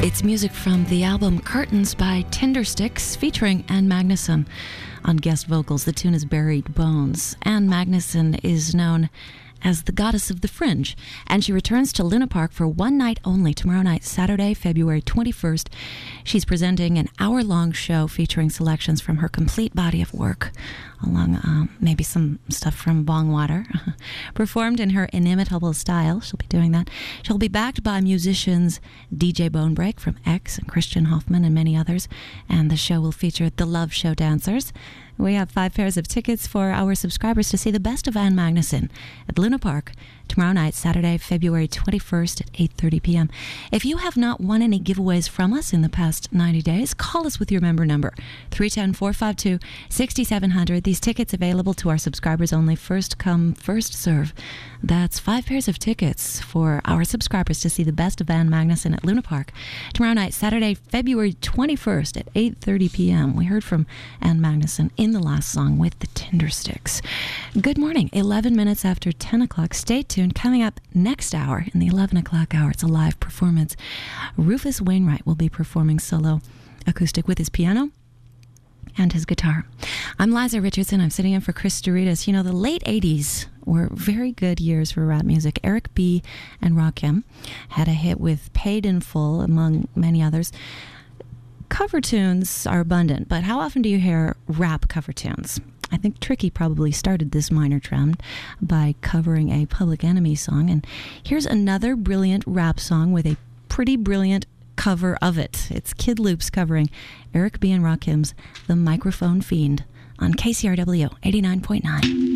It's music from the album Curtains by Tindersticks, featuring Ann Magnuson on guest vocals. The tune is Buried Bones. Ann Magnuson is known as the goddess of the fringe, and she returns to Luna Park for one night only, tomorrow night, Saturday, February 21st. She's presenting an hour-long show featuring selections from her complete body of work, along maybe some stuff from Bongwater, performed in her inimitable style. She'll be doing that. She'll be backed by musicians DJ Bonebreak from X and Christian Hoffman and many others, and the show will feature the Love Show dancers. We have 5 pairs of tickets for our subscribers to see the best of Ann Magnuson at Luna Park tomorrow night, Saturday, February 21st at 8:30 p.m. If you have not won any giveaways from us in the past 90 days, call us with your member number, 310-452-6700. These tickets available to our subscribers only, first come, first serve. That's 5 pairs of tickets for our subscribers to see the best of Ann Magnuson at Luna Park tomorrow night, Saturday, February 21st at 8:30 p.m. We heard from Ann Magnuson in the last song with the Tindersticks. Good morning, 11 minutes after 10 o'clock. Stay tuned. Coming up next hour, in the 11 o'clock hour, it's a live performance. Rufus Wainwright will be performing solo acoustic with his piano and his guitar. I'm Liza Richardson. I'm sitting in for Chris Doritas. You know, the late 80s were very good years for rap music. Eric B. and Rakim had a hit with Paid in Full, among many others. Cover tunes are abundant, but how often do you hear rap cover tunes? I think Tricky probably started this minor trend by covering a Public Enemy song, and here's another brilliant rap song with a pretty brilliant cover of it. It's Kid Loops covering Eric B. and Rakim's The Microphone Fiend on KCRW 89.9.